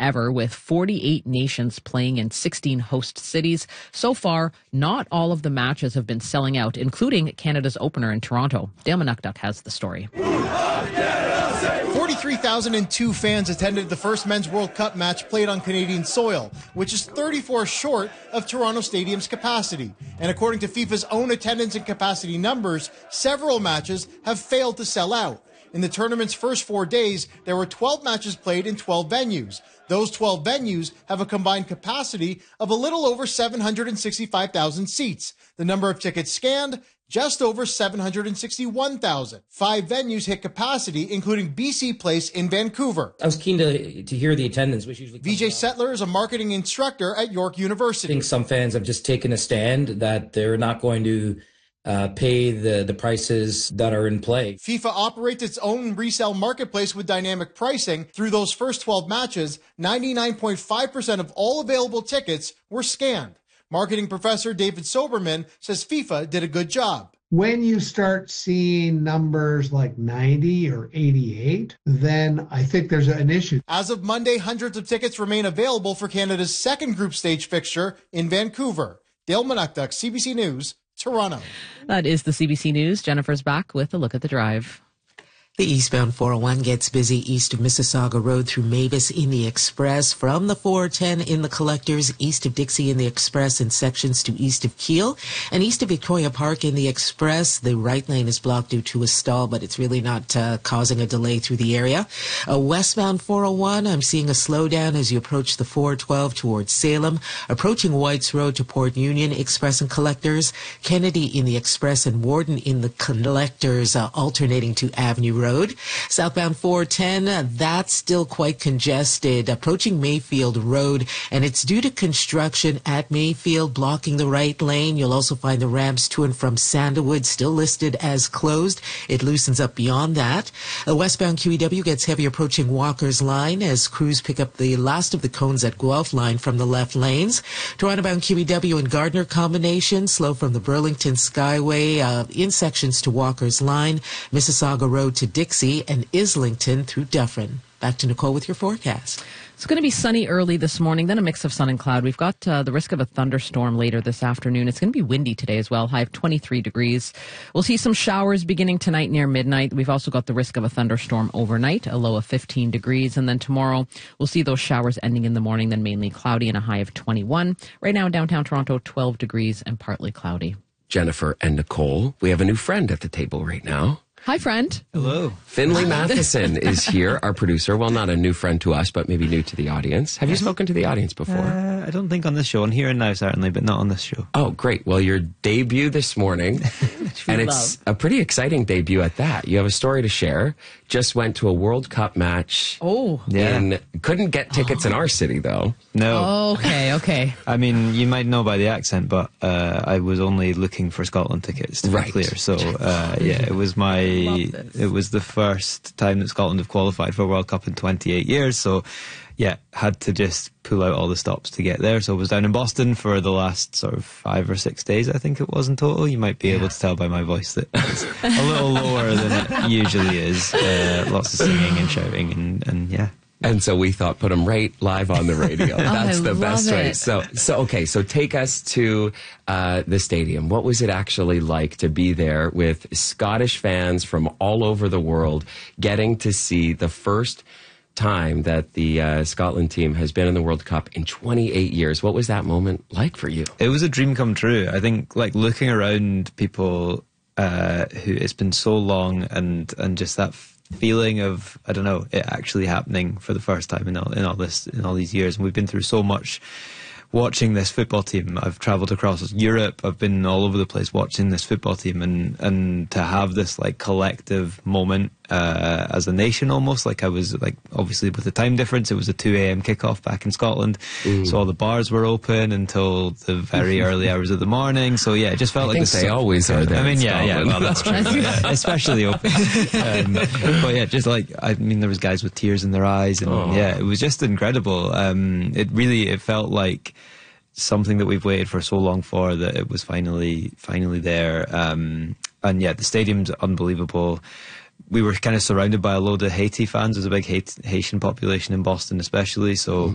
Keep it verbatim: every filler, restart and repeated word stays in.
ever, with forty-eight nations playing in sixteen host cities. So far, not all of the matches have been selling out, including Canada's opener in Toronto. Dale Manukduk has the story. forty-three thousand two fans attended the first Men's World Cup match played on Canadian soil, which is thirty-four short of Toronto Stadium's capacity. And according to FIFA's own attendance and capacity numbers, several matches have failed to sell out. In the tournament's first four days, there were twelve matches played in twelve venues. Those twelve venues have a combined capacity of a little over seven hundred sixty-five thousand seats. The number of tickets scanned, just over seven hundred sixty-one thousand. Five venues hit capacity, including B C Place in Vancouver. I was keen to to hear the attendance, which usually V J Settler is a marketing instructor at York University. I think some fans have just taken a stand that they're not going to uh, pay the, the prices that are in play. FIFA operates its own resale marketplace with dynamic pricing. Through those first twelve matches, ninety-nine point five percent of all available tickets were scanned. Marketing professor David Soberman says FIFA did a good job. When you start seeing numbers like ninety or eighty-eight, then I think there's an issue. As of Monday, hundreds of tickets remain available for Canada's second group stage fixture in Vancouver. Dale Manukduk, C B C News, Toronto. That is the C B C News. Jennifer's back with a look at the drive. The eastbound four oh one gets busy east of Mississauga Road through Mavis in the Express, from the four ten in the Collectors, east of Dixie in the Express, and sections to east of Keele, and east of Victoria Park in the Express. The right lane is blocked due to a stall, but it's really not uh, causing a delay through the area. Uh, westbound four oh one, I'm seeing a slowdown as you approach the four twelve towards Salem, approaching Whites Road to Port Union, Express and Collectors, Kennedy in the Express, and Warden in the Collectors, uh, alternating to Avenue Road. Road. Southbound four ten, uh, that's still quite congested, approaching Mayfield Road, and it's due to construction at Mayfield, blocking the right lane. You'll also find the ramps to and from Sandalwood still listed as closed. It loosens up beyond that. Uh, westbound Q E W gets heavy approaching Walker's Line as crews pick up the last of the cones at Guelph Line from the left lanes. Toronto-bound Q E W and Gardner combination, slow from the Burlington Skyway uh, in sections to Walker's Line, Mississauga Road to Dixie, and Islington through Dufferin. Back to Nicole with your forecast. It's going to be sunny early this morning, then a mix of sun and cloud. We've got uh, the risk of a thunderstorm later this afternoon. It's going to be windy today as well, high of twenty-three degrees. We'll see some showers beginning tonight near midnight. We've also got the risk of a thunderstorm overnight, a low of fifteen degrees. And then tomorrow, we'll see those showers ending in the morning, then mainly cloudy and a high of twenty-one. Right now in downtown Toronto, twelve degrees and partly cloudy. Jennifer and Nicole, we have a new friend at the table right now. Hi, friend. Hello. Finley Matheson is here, our producer. Well, not a new friend to us, but maybe new to the audience. Have you spoken to the audience before? Uh, I don't think on this show. On Here and Now, certainly, but not on this show. Oh, great. Well, your debut this morning, and it's a pretty exciting debut at that. You have a story to share. Just went to a World Cup match. Oh. Yeah. In, couldn't get tickets oh. in our city, though. No. Oh, okay, okay. I mean, you might know by the accent, but uh, I was only looking for Scotland tickets, to right. be clear. So, uh, yeah, it was my... It was the first time that Scotland have qualified for a World Cup in twenty-eight years. So, yeah, had to just pull out all the stops to get there. So I was down in Boston for the last sort of five or six days, I think it was in total. You might be yeah. able to tell by my voice that it's a little lower than it usually is. Uh, lots of singing and shouting and, and yeah. And so we thought, put them right live on the radio. That's oh, the best it. way. So, so okay. So take us to uh, the stadium. What was it actually like to be there with Scottish fans from all over the world, getting to see the first time that the uh, Scotland team has been in the World Cup in twenty-eight years? What was that moment like for you? It was a dream come true. I think, like, looking around people uh, who it's been so long, and and just that feeling of, I don't know, it actually happening for the first time in all, in all this in all these years. And we've been through so much watching this football team. I've travelled across Europe. I've been all over the place watching this football team, and and to have this like collective moment uh, as a nation, almost like I was like, obviously with the time difference, it was a two a.m. kickoff back in Scotland, mm. so all the bars were open until the very early hours of the morning. So yeah, it just felt I like think the they always are there. I mean, in yeah, Scotland. yeah, well, that's true. Yeah, especially open. Um, but yeah, just like, I mean, there was guys with tears in their eyes, and oh. yeah, it was just incredible. Um, it really, it felt like something that we've waited for so long for, that it was finally finally there. Um, and yeah, the stadium's unbelievable. We were kind of surrounded by a load of Haiti fans. There's a big Haitian population in Boston especially, so